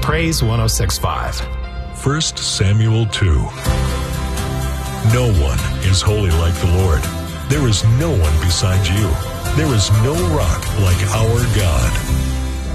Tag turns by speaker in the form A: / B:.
A: Praise 106.5.
B: 1 Samuel 2. No one is holy like the Lord. There is no one beside you. There is no rock like our God.